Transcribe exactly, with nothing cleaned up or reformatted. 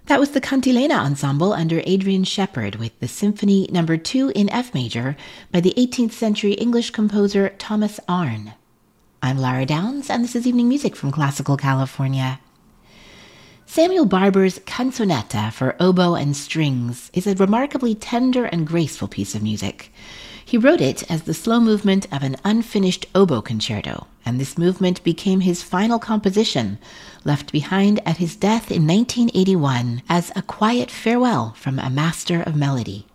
That was the Cantilena Ensemble under Adrian Shepherd with the Symphony Number two in F major by the eighteenth century English composer Thomas Arne. I'm Lara Downs, and this is Evening Music from Classical California. Samuel Barber's Canzonetta for oboe and strings is a remarkably tender and graceful piece of music. He wrote it as the slow movement of an unfinished oboe concerto, and this movement became his final composition, left behind at his death in nineteen eighty-one as a quiet farewell from a master of melody.